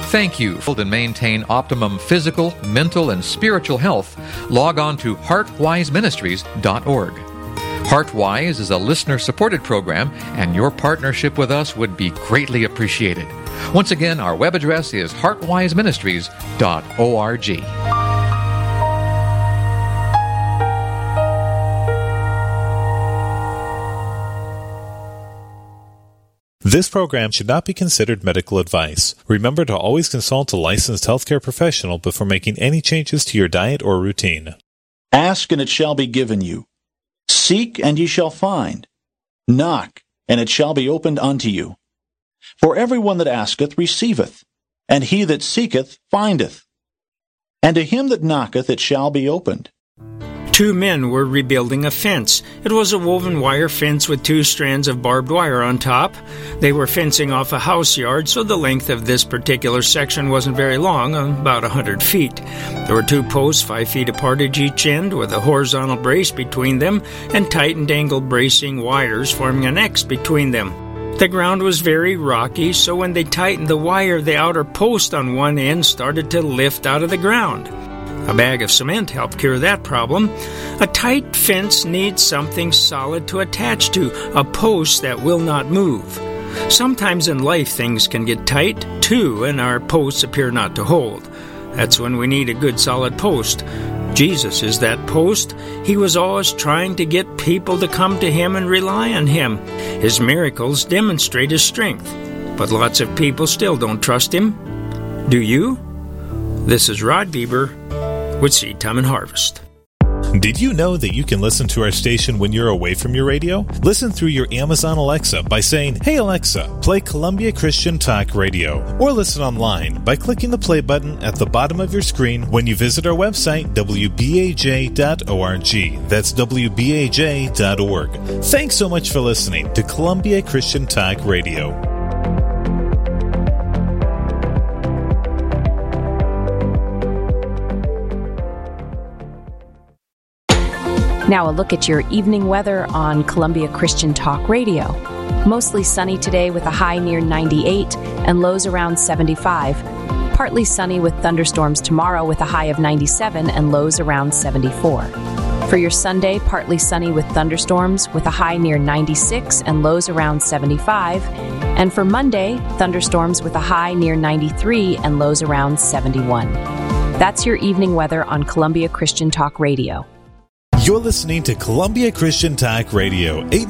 Thank you. To maintain optimum physical, mental, and spiritual health, log on to heartwiseministries.org. HeartWise is a listener-supported program, and your partnership with us would be greatly appreciated. Once again, our web address is heartwiseministries.org. This program should not be considered medical advice. Remember to always consult a licensed healthcare professional before making any changes to your diet or routine. Ask, and it shall be given you. Seek, and ye shall find. Knock, and it shall be opened unto you. For everyone that asketh receiveth, and he that seeketh findeth. And to him that knocketh it shall be opened. 2 men were rebuilding a fence. It was a woven wire fence with 2 strands of barbed wire on top. They were fencing off a house yard, so the length of this particular section wasn't very long, about 100 feet. There were 2 posts 5 feet apart at each end, with a horizontal brace between them, and tightened angled bracing wires forming an X between them. The ground was very rocky, so when they tightened the wire, the outer post on one end started to lift out of the ground. A bag of cement helped cure that problem. A tight fence needs something solid to attach to, a post that will not move. Sometimes in life things can get tight, too, and our posts appear not to hold. That's when we need a good solid post. Jesus is that post. He was always trying to get people to come to Him and rely on Him. His miracles demonstrate His strength. But lots of people still don't trust Him. Do you? This is Rod Bieber with Seed Time and Harvest. Did you know that you can listen to our station when you're away from your radio? Listen through your Amazon Alexa by saying, "Hey Alexa, play Columbia Christian Talk Radio." Or listen online by clicking the play button at the bottom of your screen when you visit our website, wbaj.org. That's wbaj.org. Thanks so much for listening to Columbia Christian Talk Radio. Now a look at your evening weather on Columbia Christian Talk Radio. Mostly sunny today with a high near 98 and lows around 75. Partly sunny with thunderstorms tomorrow with a high of 97 and lows around 74. For your Sunday, partly sunny with thunderstorms with a high near 96 and lows around 75. And for Monday, thunderstorms with a high near 93 and lows around 71. That's your evening weather on Columbia Christian Talk Radio. You're listening to Columbia Christian Talk Radio,